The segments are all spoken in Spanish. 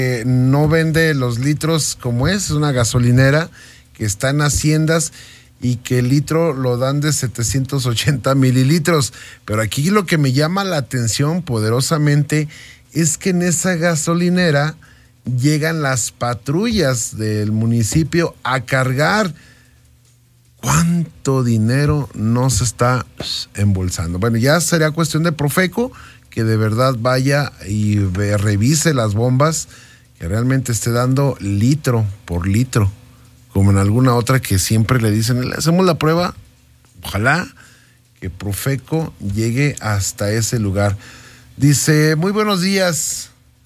No vende los litros como es una gasolinera que está en haciendas y que el litro lo dan de 780 mililitros. Pero aquí lo que me llama la atención poderosamente es que en esa gasolinera llegan las patrullas del municipio a cargar. ¿Cuánto dinero no se está embolsando? Bueno, ya sería cuestión de Profeco que de verdad vaya y revise las bombas, que realmente esté dando litro por litro, como en alguna otra que siempre le dicen, le hacemos la prueba. Ojalá que Profeco llegue hasta ese lugar. Dice, muy buenos días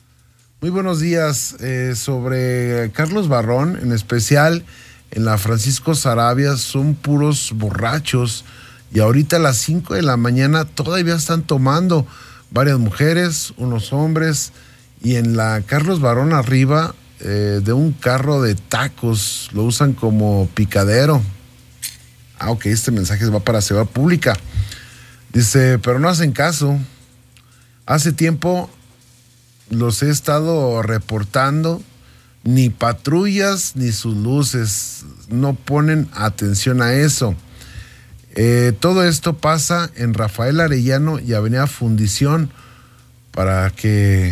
sobre Carlos Barrón, en especial en la Francisco Saravia, son puros borrachos y ahorita a las 5 de la mañana todavía están tomando, varias mujeres, unos hombres, y en la Carlos Barrón arriba de un carro de tacos, lo usan como picadero. Ok, este mensaje va para Seguridad Pública. Dice, pero no hacen caso. Hace tiempo los he estado reportando, ni patrullas ni sus luces, no ponen atención a eso. Todo esto pasa en Rafael Arellano y Avenida Fundición, para que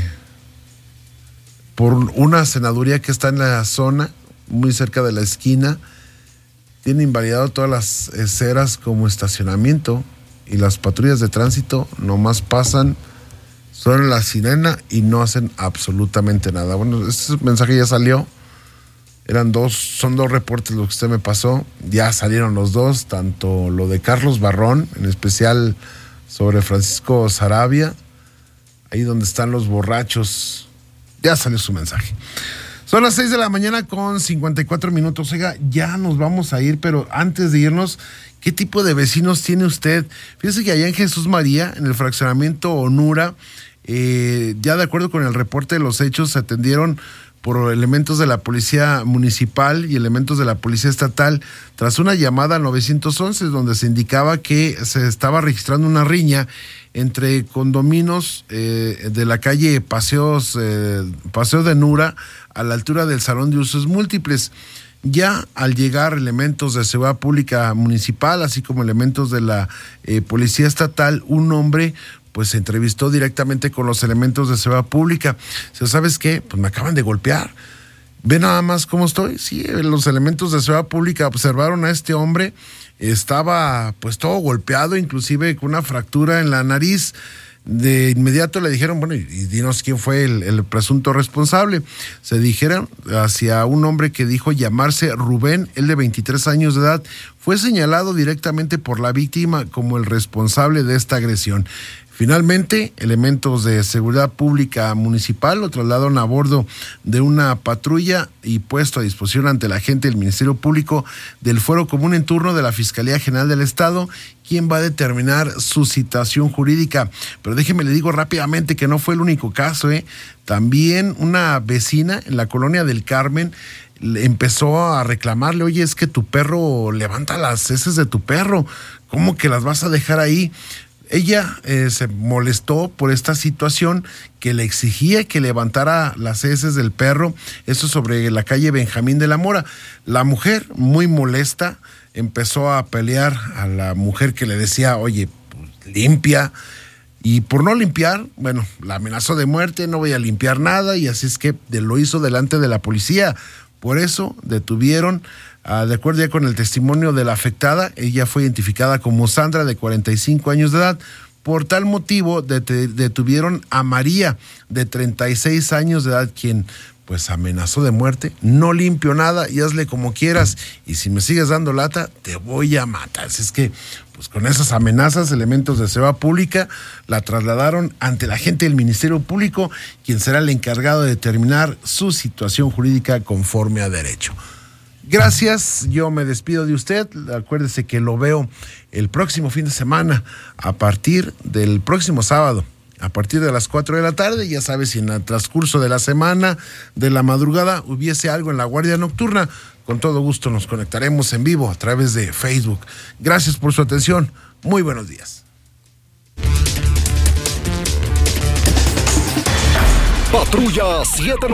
por una senaduría que está en la zona, muy cerca de la esquina, tiene invalidado todas las aceras como estacionamiento y las patrullas de tránsito nomás pasan, suenan la sirena y no hacen absolutamente nada. Bueno, este mensaje ya salió. Son dos reportes lo que usted me pasó. Ya salieron los dos, tanto lo de Carlos Barrón, en especial sobre Francisco Saravia, ahí donde están los borrachos. Ya salió su mensaje. Son las 6 de la mañana con 54 minutos. Oiga, ya nos vamos a ir, pero antes de irnos, ¿qué tipo de vecinos tiene usted? Fíjese que allá en Jesús María, en el fraccionamiento Onura, ya de acuerdo con el reporte de los hechos, se atendieron por elementos de la policía municipal y elementos de la policía estatal tras una llamada al 911 donde se indicaba que se estaba registrando una riña entre condominios de la calle Paseo de Nura a la altura del Salón de Usos Múltiples. Ya al llegar elementos de Seguridad Pública Municipal, así como elementos de la Policía Estatal, un hombre pues se entrevistó directamente con los elementos de Seguridad Pública. ¿Sabes qué? Pues me acaban de golpear. ¿Ve nada más cómo estoy? Sí, los elementos de Seguridad Pública observaron a este hombre, estaba pues todo golpeado, inclusive con una fractura en la nariz. De inmediato le dijeron, bueno, y dinos quién fue el presunto responsable. Se dijeron hacia un hombre que dijo llamarse Rubén, él de 23 años de edad, fue señalado directamente por la víctima como el responsable de esta agresión. Finalmente, elementos de Seguridad Pública Municipal lo trasladaron a bordo de una patrulla y puesto a disposición ante la agente del Ministerio Público del Fuero Común en turno de la Fiscalía General del Estado, quien va a determinar su situación jurídica. Pero déjeme le digo rápidamente que no fue el único caso, También una vecina en la colonia del Carmen empezó a reclamarle, oye, es que tu perro levanta las heces de tu perro, ¿cómo que las vas a dejar ahí? Ella se molestó por esta situación que le exigía que levantara las heces del perro, eso sobre la calle Benjamín de la Mora. La mujer, muy molesta, empezó a pelear a la mujer que le decía, oye, pues, limpia. Y por no limpiar, bueno, la amenazó de muerte, no voy a limpiar nada, y así es que lo hizo delante de la policía. Por eso detuvieron. De acuerdo ya con el testimonio de la afectada, ella fue identificada como Sandra, de 45 años de edad. Por tal motivo detuvieron a María, de 36 años de edad, quien pues amenazó de muerte. No limpio nada y hazle como quieras, y si me sigues dando lata, te voy a matar. Así es que pues con esas amenazas, elementos de Seguridad Pública la trasladaron ante la agente del Ministerio Público, quien será el encargado de determinar su situación jurídica conforme a derecho. Gracias, yo me despido de usted. Acuérdese que lo veo el próximo fin de semana, a partir del próximo sábado, a partir de las 4 de la tarde. Ya sabes, si en el transcurso de la semana, de la madrugada, hubiese algo en la Guardia Nocturna, con todo gusto nos conectaremos en vivo a través de Facebook. Gracias por su atención. Muy buenos días. Patrulla 7